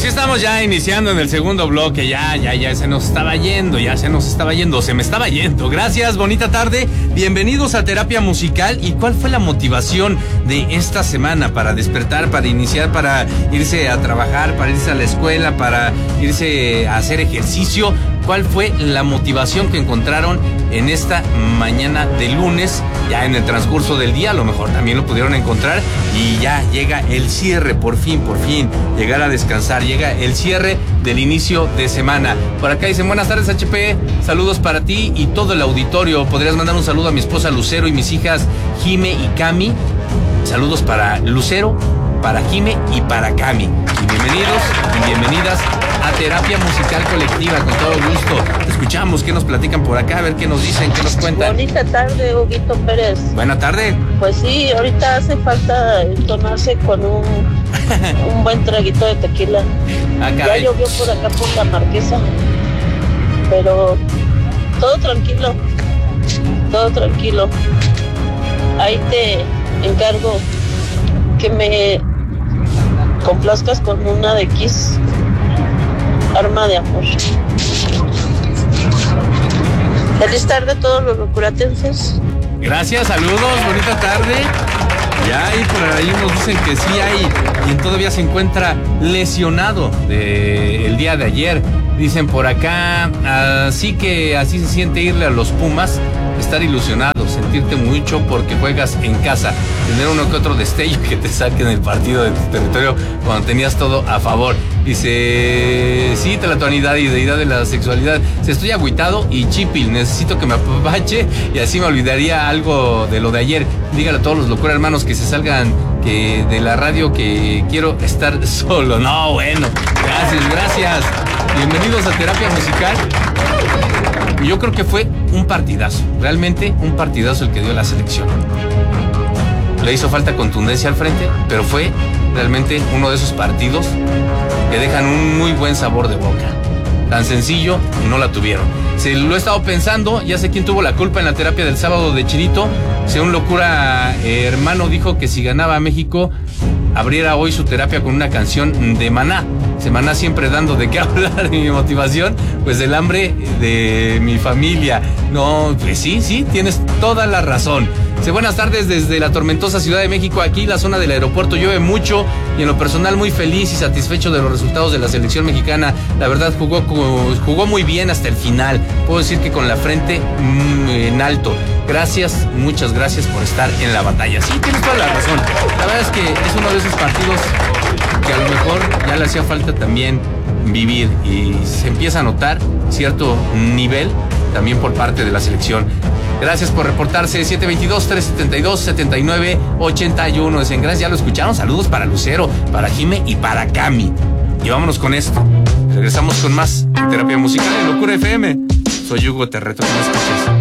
Así estamos ya iniciando en el segundo bloque, ya se nos estaba yendo, se me estaba yendo. Gracias, bonita tarde, bienvenidos a Terapia Musical. ¿Y cuál fue la motivación de esta semana para despertar, para iniciar, para irse a trabajar, para irse a la escuela, para irse a hacer ejercicio? ¿Cuál fue la motivación que encontraron en esta mañana de lunes? Ya en el transcurso del día, a lo mejor también lo pudieron encontrar y ya llega el cierre, por fin, llegar a descansar, llega el cierre del inicio de semana. Por acá dicen, buenas tardes HP, saludos para ti y todo el auditorio. ¿Podrías mandar un saludo a mi esposa Lucero y mis hijas Jime y Cami? Saludos para Lucero, para Jime y para Cami. Y bienvenidos y bienvenidas a Terapia Musical Colectiva, con todo gusto. Escuchamos qué nos platican por acá, a ver qué nos dicen, qué nos cuentan. Bonita tarde, Huguito Pérez. Buena tarde. Pues sí, ahorita hace falta entonarse con un buen traguito de tequila. Ya llovió por acá por la Marquesa, pero todo tranquilo. Ahí te encargo que me complazcas con una de Kiss, Arma de Amor. Feliz tarde a todos los locuratenses. Gracias, saludos, bonita tarde. Ya ahí por ahí nos dicen que sí hay quien todavía se encuentra lesionado del día de ayer. Dicen por acá, así que así se siente irle a los Pumas, estar ilusionado, sentirte mucho porque juegas en casa, tener uno que otro destello que te saquen el partido de tu territorio cuando tenías todo a favor. Dice, sí, tlatoanidad y deidad de la sexualidad, se estoy agüitado y chipil, necesito que me apapache y así me olvidaría algo de lo de ayer. Dígale a todos los locura hermanos que se salgan de la radio, que quiero estar solo. No, bueno, gracias. Bienvenidos a Terapia Musical. Yo creo que fue un partidazo, realmente un partidazo el que dio la selección. Le hizo falta contundencia al frente, pero fue realmente uno de esos partidos que dejan un muy buen sabor de boca. Tan sencillo, no la tuvieron. Se lo he estado pensando, ya sé quién tuvo la culpa en la terapia del sábado de Chirito. Según locura hermano dijo que si ganaba México, abriera hoy su terapia con una canción de Maná. Maná siempre dando de qué hablar, y mi motivación, pues el hambre de mi familia. No, pues sí, tienes toda la razón. Buenas tardes desde la tormentosa Ciudad de México. Aquí la zona del aeropuerto llueve mucho y en lo personal muy feliz y satisfecho de los resultados de la selección mexicana. La verdad jugó muy bien hasta el final. Puedo decir que con la frente en alto. Gracias, muchas gracias por estar en la batalla. Sí, tienes toda la razón. La verdad es que es uno de esos partidos que a lo mejor ya le hacía falta también vivir y se empieza a notar cierto nivel también por parte de la selección. Gracias por reportarse. 722-372-7981. Dicen, gracias, ya lo escucharon. Saludos para Lucero, para Jime y para Cami. Y vámonos con esto. Regresamos con más Terapia Musical en Locura FM. Soy Hugo, te reto que me escuches.